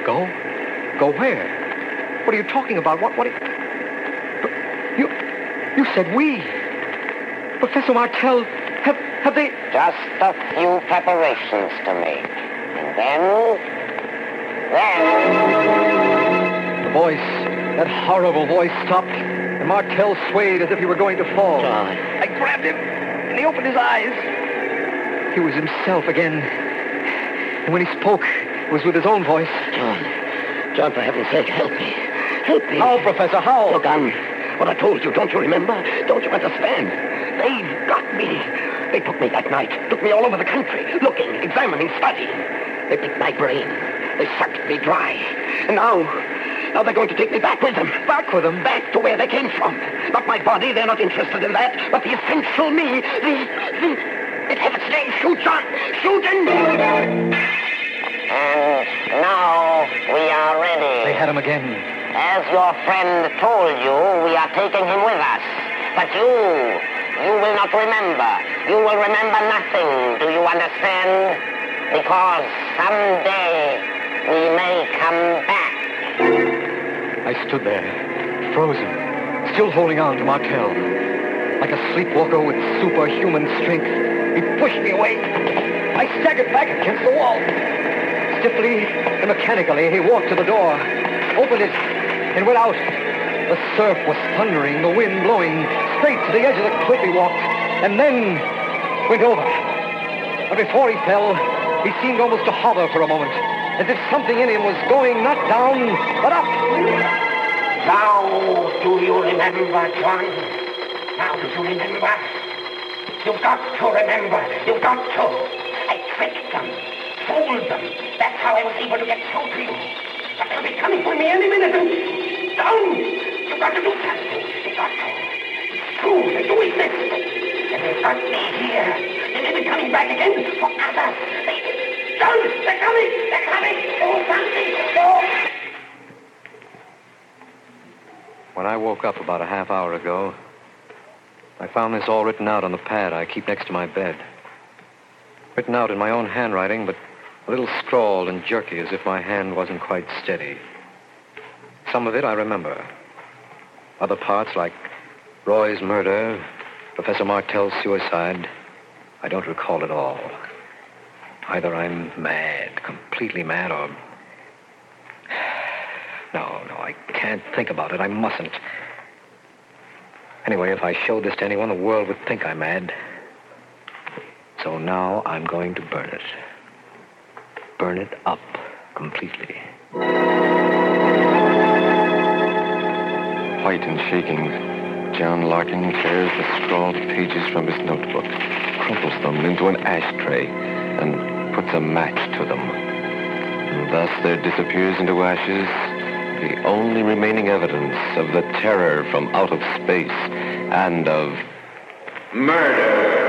Go? Go where? What are you talking about? What you said we. Professor Martell, have they... Just a few preparations to make. And then... The voice, that horrible voice stopped, and Martell swayed as if he were going to fall. John. I grabbed him, and he opened his eyes. He was himself again. And when he spoke, it was with his own voice. John, for heaven's sake, help me. Help me. How, Professor, how? Look, what I told you, don't you remember? Don't you understand? They've got me. They took me that night, took me all over the country, looking, examining, studying. They picked my brain. They sucked me dry. And now they're going to take me back with them. Back with them? Back to where they came from. Not my body, they're not interested in that, but the essential me, in heaven's name, shoot, John! Shoot and... And now we are ready. They had him again. As your friend told you, we are taking him with us. But you will not remember. You will remember nothing. Do you understand? Because someday we may come back. I stood there, frozen, still holding on to Martell. Like a sleepwalker with superhuman strength, he pushed me away. I staggered back against the wall. Stiffly and mechanically, he walked to the door, opened it, and went out. The surf was thundering, the wind blowing. Straight to the edge of the cliff he walked, and then went over. But before he fell, he seemed almost to hover for a moment, as if something in him was going not down, but up. Now, do you remember, John? Now, do you remember? You've got to remember. You've got to. I tricked them, fooled them. That's how I was able to get through to you. But they'll be coming for me any minute, and down. You've got to do something. You've got to. It's true, they do exist. And they've got me here. They may be coming back again for others. John, they're coming. They're coming. Do something. Do. When I woke up about a half hour ago, I found this all written out on the pad I keep next to my bed. Written out in my own handwriting, but a little scrawled and jerky, as if my hand wasn't quite steady. Some of it I remember. Other parts, like Roy's murder, Professor Martell's suicide, I don't recall at all. Either I'm mad, completely mad, or... No, I can't think about it. I mustn't. Anyway, if I showed this to anyone, the world would think I'm mad. So now I'm going to burn it. Burn it up completely. White and shaking, John Larkin tears the scrawled pages from his notebook, crumples them into an ashtray, and puts a match to them. And thus there disappears into ashes the only remaining evidence of the terror from out of space and of murder.